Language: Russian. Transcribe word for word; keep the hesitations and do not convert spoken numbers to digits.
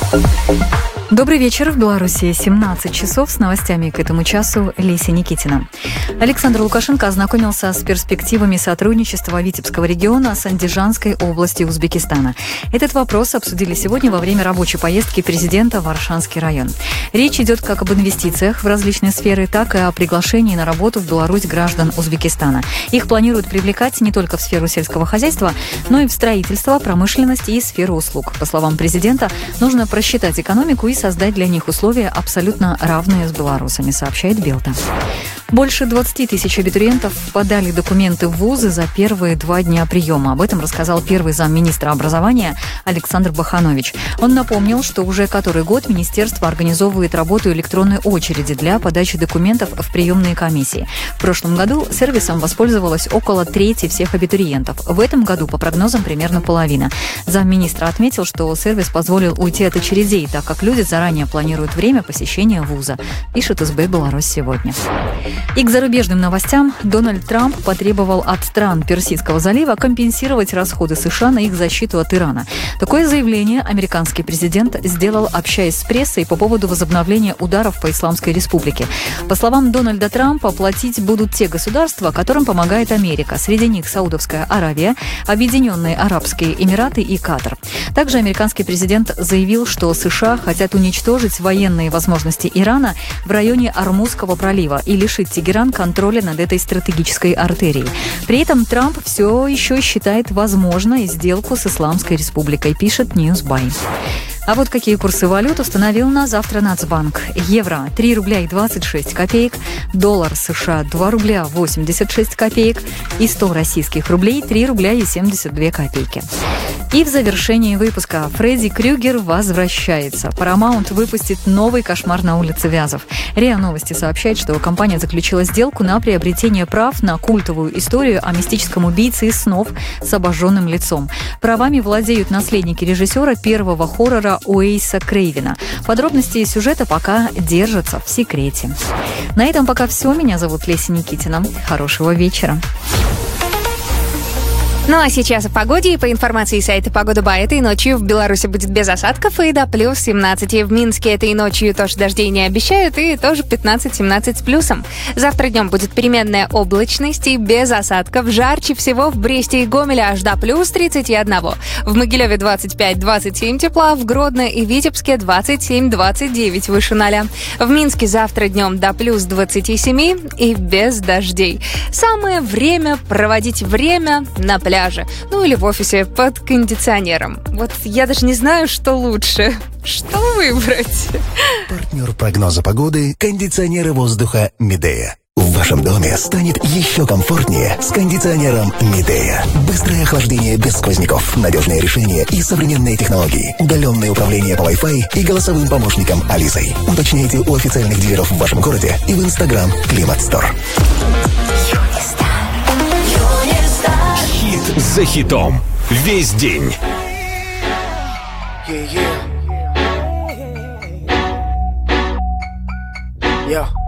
Добрый вечер. В Беларуси семнадцать часов. С новостями к этому часу Леся Никитина. Александр Лукашенко ознакомился с перспективами сотрудничества Витебского региона с Андижанской областью Узбекистана. Этот вопрос обсудили сегодня во время рабочей поездки президента в Аршанский район. Речь идет как об инвестициях в различные сферы, так и о приглашении на работу в Беларусь граждан Узбекистана. Их планируют привлекать не только в сферу сельского хозяйства, но и в строительство, промышленность и сферу услуг. По словам президента, нужно просчитать экономику и создать для них условия абсолютно равные с белорусами, сообщает Белта. Больше двадцати тысяч абитуриентов подали документы в вузы за первые два дня приема. Об этом рассказал первый замминистра образования Александр Баханович. Он напомнил, что уже который год министерство организовывает работу электронной очереди для подачи документов в приемные комиссии. В прошлом году сервисом воспользовалось около трети всех абитуриентов. В этом году, по прогнозам, примерно половина. Замминистра отметил, что сервис позволил уйти от очередей, так как люди заранее планируют время посещения вуза, пишет СБ «Беларусь сегодня». И к зарубежным новостям. Дональд Трамп потребовал от стран Персидского залива компенсировать расходы США на их защиту от Ирана. Такое заявление американский президент сделал, общаясь с прессой по поводу возобновления ударов по Исламской Республике. По словам Дональда Трампа, платить будут те государства, которым помогает Америка. Среди них Саудовская Аравия, Объединенные Арабские Эмираты и Катар. Также американский президент заявил, что США хотят уничтожить военные возможности Ирана в районе Ормузского пролива и лишить Тегеран контроля над этой стратегической артерией. При этом Трамп все еще считает возможной сделку с Исламской Республикой, пишет Newsby. А вот какие курсы валют установил на завтра Нацбанк. Евро – три рубля и двадцать шесть копеек, доллар США – два рубля восемьдесят шесть копеек и сто российских рублей – три рубля и семьдесят две копейки. И в завершении выпуска Фредди Крюгер возвращается. Paramount выпустит новый «Кошмар на улице Вязов». РИА Новости сообщает, что компания заключила сделку на приобретение прав на культовую историю о мистическом убийце из снов с обожженным лицом. Правами владеют наследники режиссера первого хоррора Уэйса Крейвена. Подробности сюжета пока держатся в секрете. На этом пока все. Меня зовут Леся Никитина. Хорошего вечера. Ну а сейчас о погоде. И по информации сайта Погода.бай, этой ночью в Беларуси будет без осадков и до плюс семнадцать. В Минске этой ночью тоже дождей не обещают и тоже пятнадцать-семнадцать с плюсом. Завтра днем будет переменная облачность и без осадков. Жарче всего в Бресте и Гомеле аж до плюс тридцати одного. В Могилеве двадцать пять - двадцать семь тепла, в Гродно и Витебске двадцать семь - двадцать девять выше ноля. В Минске завтра днем до плюс двадцати семи и без дождей. Самое время проводить время на пляже. Ну или в офисе под кондиционером. Вот я даже не знаю, что лучше. Что выбрать? Партнер прогноза погоды – кондиционеры воздуха Midea. В вашем доме станет еще комфортнее с кондиционером Midea. Быстрое охлаждение без сквозняков, надежное решение и современные технологии, удаленное управление по Wi-Fi и голосовым помощником Алисой. Уточняйте у официальных дилеров в вашем городе и в Instagram Климат Стор. Хит за хитом. Весь день. Yeah, yeah. Yeah.